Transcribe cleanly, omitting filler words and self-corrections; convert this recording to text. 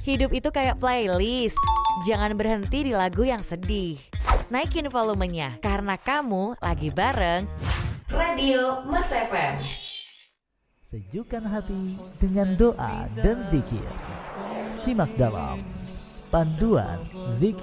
Hidup itu kayak playlist. Jangan berhenti di lagu yang sedih. Naikin volumenya karena kamu lagi bareng Radio Mas FM. Sejukkan hati dengan doa dan zikir. Simak dalam Panduan Zikir